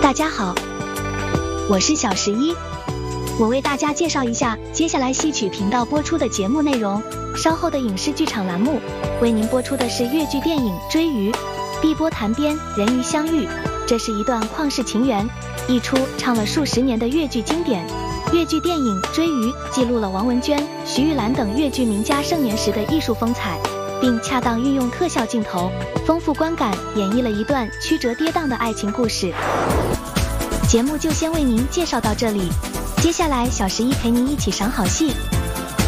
大家好，我是小11，我为大家介绍一下接下来戏曲频道播出的节目内容。稍后的影视剧场栏目为您播出的是粤剧电影《追鱼》，碧波潭边人鱼相遇，这是一段旷世情缘，一出唱了数十年的粤剧经典。粤剧电影《追鱼》记录了王文娟、徐玉兰等粤剧名家盛年时的艺术风采，并恰当运用特效镜头，丰富观感，演绎了一段曲折跌宕的爱情故事。节目就先为您介绍到这里，接下来小11陪您一起赏好戏。